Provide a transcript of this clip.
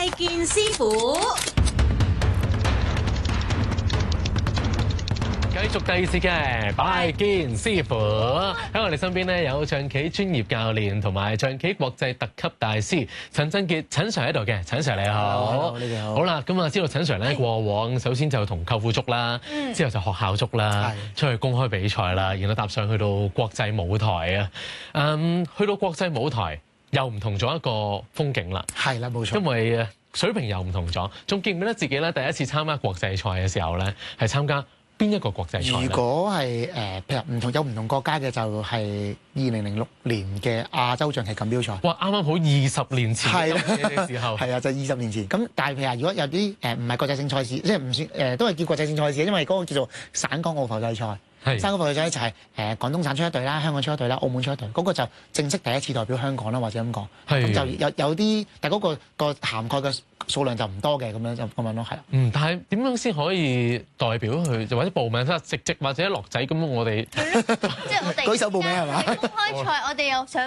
拜見師傅。 繼續第二次嘅拜見師傅，喺我哋身邊咧有象棋專業教練同埋象棋國際特級大師陳振傑陳 Sir 喺度嘅，陳 Sir 你好。 你好。 好啦，咁啊知道陳 Sir 咧過往首先就同舅父捉啦，之後就學校捉啦，出去公開比賽啦，然後踏上去到國際舞台啊。去到國際舞台又唔同咗一個風景啦。係啦，冇錯。因為水平又唔同咗，仲記唔記得自己咧第一次參加國際賽嘅時候咧係參加邊一個國際賽？如果係譬如唔同國家嘅，就係2006年嘅亞洲象棋錦標賽。 哇！啱啱好20年前嘅時候。 係啊，就20年前。咁但係譬如如果有啲唔係國際性賽事，即係唔算都係叫國際性賽事，因為嗰個叫做省港澳浮世賽。省港澳浮世賽就係廣東省出一隊啦，香港出一隊啦，澳門出一隊。嗰個就正式第一次代表香港啦，或者咁講。咁就有啲，但係嗰個涵蓋嘅數量就唔多嘅，咁樣就咁樣咯，係啦。但係點樣先可以代表佢，就或者報名直或者落仔咁？我哋即係我哋舉手報名係嘛？ 公開賽我哋又想